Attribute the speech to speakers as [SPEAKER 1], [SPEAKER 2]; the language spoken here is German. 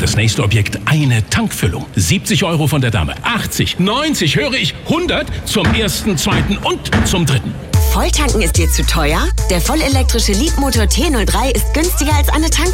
[SPEAKER 1] Das nächste Objekt eine Tankfüllung. 70 € von der Dame. 80, 90, höre ich 100 zum ersten, zweiten und zum dritten.
[SPEAKER 2] Volltanken ist dir zu teuer? Der vollelektrische Leapmotor T03 ist günstiger als eine Tankfüllung.